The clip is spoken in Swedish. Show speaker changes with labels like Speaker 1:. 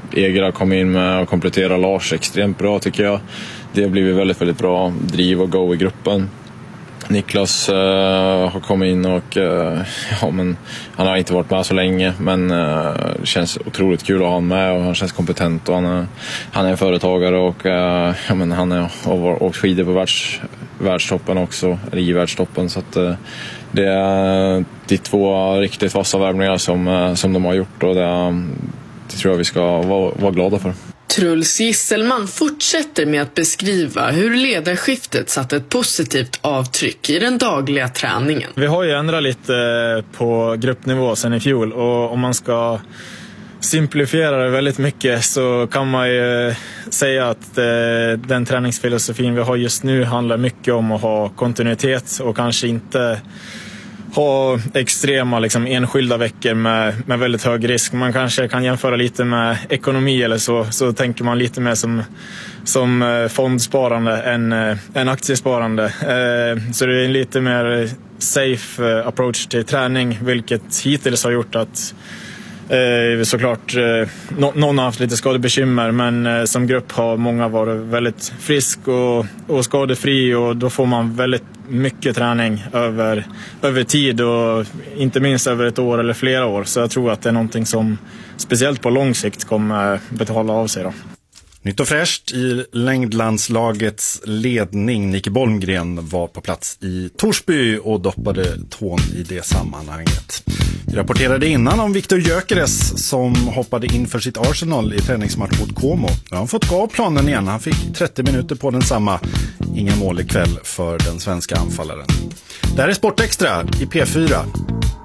Speaker 1: Egra kom in med och kompletterade Lars extremt bra tycker jag. Det har blivit väldigt, väldigt bra driv och go i gruppen. Niklas har kommit in och men han har inte varit med så länge, men det känns otroligt kul att ha honom med och han känns kompetent och han är en företagare och men han har åkt skidor på världstoppen också, eller i världstoppen, så att det är de 2 riktigt vassa värvningar som de har gjort och det tror jag vi ska vara glada för.
Speaker 2: Truls Gisselman fortsätter med att beskriva hur ledarskiftet satt ett positivt avtryck i den dagliga träningen.
Speaker 3: Vi har ju ändrat lite på gruppnivå sen i fjol och om man ska simplifiera det väldigt mycket så kan man ju säga att den träningsfilosofin vi har just nu handlar mycket om att ha kontinuitet och kanske inte ha extrema enskilda veckor med väldigt hög risk. Man kanske kan jämföra lite med ekonomi eller så tänker man lite mer som fondsparande än aktiesparande. Så det är en lite mer safe approach till träning, vilket hittills har gjort att såklart någon har haft lite skadebekymmer, men som grupp har många varit väldigt frisk och skadefri och då får man väldigt mycket träning över tid och inte minst över ett år eller flera år. Så jag tror att det är någonting som speciellt på lång sikt kommer betala av sig då.
Speaker 4: Nytt och fräscht i längdlandslagets ledning. Nicke Bolmgren var på plats i Torsby och doppade tån i det sammanhanget. Vi rapporterade innan om Viktor Gyökeres som hoppade in för sitt Arsenal i träningsmatch mot Como. Nu har han fått gå av planen igen. Han fick 30 minuter på den samma. Inga mål ikväll för den svenska anfallaren. Det här är Sportextra i P4.